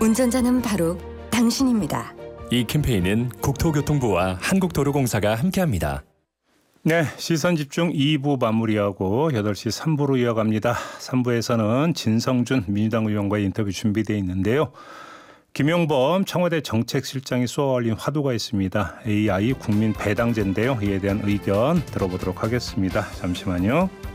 운전자는 바로 당신입니다. 이 캠페인은 국토교통부와 한국도로공사가 함께합니다. 네, 시선집중 2부 마무리하고 8시 3부로 이어갑니다. 3부에서는 진성준 민주당 의원과의 인터뷰 준비되어 있는데요. 김용범 청와대 정책실장이 쏘아올린 화두가 있습니다. AI 국민 배당제인데요. 이에 대한 의견 들어보도록 하겠습니다. 잠시만요.